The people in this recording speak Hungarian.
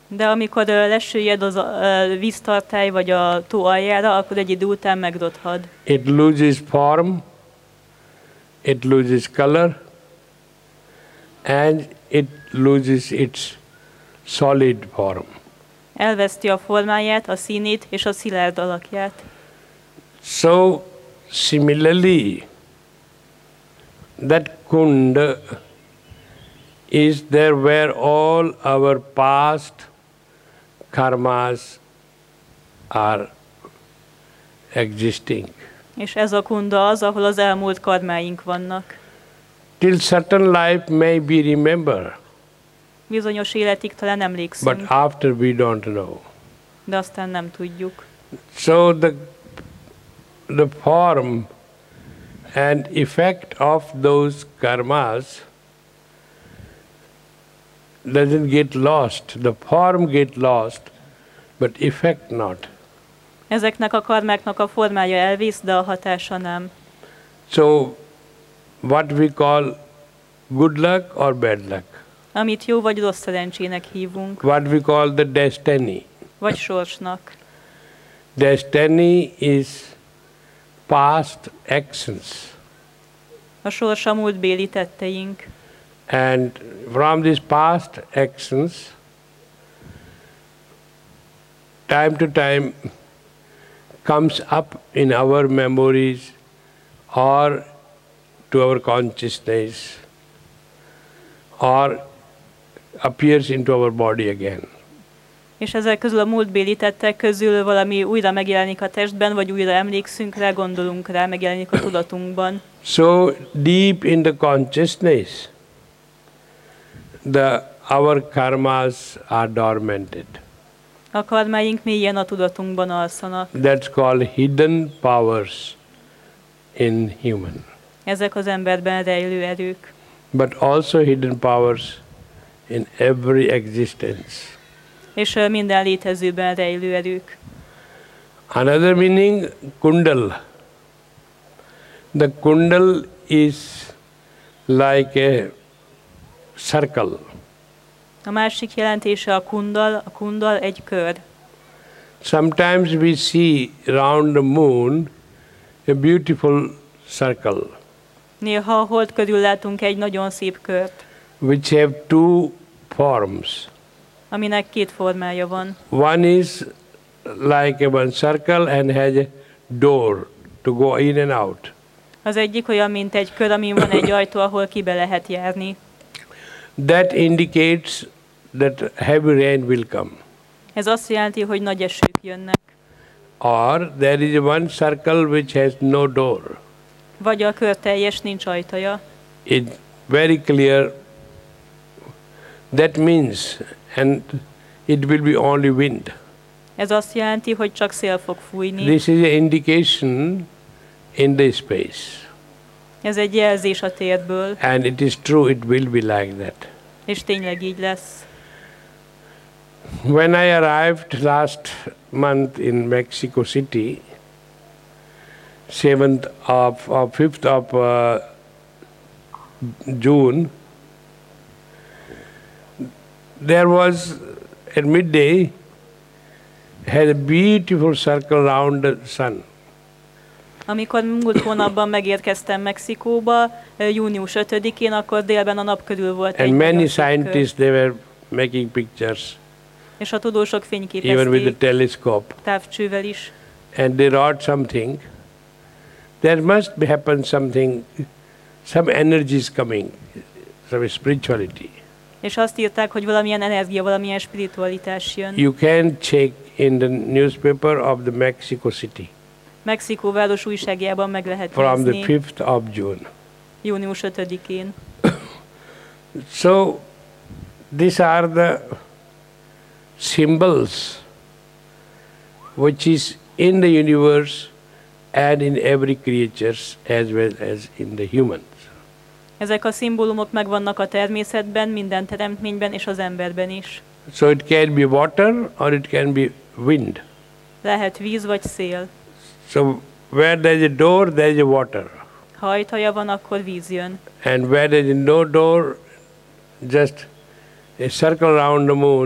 De amikor lesüllyed az víztartály vagy a tó aljára, akkor egy idő után megrothad. It loses form, it loses color, and it loses its solid form. Elveszti a formáját, a színét és a szilárd alakját. So, similarly, that kunda is there where all our past karmas are existing. És ez a kunda az, ahol az elmúlt karmáink vannak. Till certain life may be remembered, Bizonyos életig talán emlékszünk, but after we don't know. de aztán nem tudjuk. So the form and effect of those karmas doesn't get lost. The form get lost, but effect not. Ezeknek a karmáknak a formája elvész, de a hatása nem. So what we call good luck or bad luck, Amit jó vagy rossz szerencsének hívunk, what we call the destiny. vagy sorsnak. Destiny is past actions. A sors a múltbéli tetteink, And from these past actions, time to time comes up in our memories or to our consciousness or appears into our body again. és ezek közül a múltbéli tettek közül valami újra megjelenik a testben, vagy újra emlékszünk rá, gondolunk rá, megjelenik a tudatunkban. So deep in the consciousness, our karmas are dormanted. A karmáink mélyen a tudatunkban alszanak. That's called hidden powers in human. Ezek az emberben rejlő erők. But also hidden powers in every existence. És minden létezőben rejlő erők. Another meaning, kundal. The kundal is like a circle. A másik jelentése a kundal egy kör. Sometimes we see round the moon a beautiful circle, Néha a hold körül látunk egy nagyon szép kört, which have two forms. aminek két formája van. One is like a one circle and has a door to go in and out. Az egyik olyan, mint egy kör, amin van egy ajtó, ahol kibe lehet járni. That indicates that heavy rain will come. Ez azt jelenti, hogy nagy esők jönnek. Or there is one circle which has no door. Vagy a kör teljes, nincs ajtaja. It's very clear. That means, and it will be only wind. Ez azt jelenti, hogy csak szél fog fújni. This is an indication in the space. Ez egy jelzés a térből, And it is true, it will be like that. és tényleg így lesz. When I arrived last month in Mexico City, 5th of June, there was at midday had a beautiful circle around the sun. Amikor múlt hónapban megérkeztem Mexikóba, június 5-én, akkor délben a nap körül volt egy And many nagyon szép kör. scientists, they were making pictures, És a tudósok even with the fényképezték telescope. távcsővel is. And they wrote something. There must happen something, some energy is coming, some spirituality. És azt írták, hogy valamilyen energia, valamilyen spiritualitás jön. You can check in the newspaper of the Mexico City Mexikó város újságjában meg lehet from the nézni 5th of June. június 5-én. So these are the symbols which is in the universe and in every creature as well as in the humans. Ezek a szimbólumok megvannak a természetben, minden teremtményben és az emberben is. So it can be water or it can be wind. Lehet víz vagy szél. So where there is a door, there is a water. Ha ajtaja van, akkor víz jön. And where there is no door, just a circle around the moon.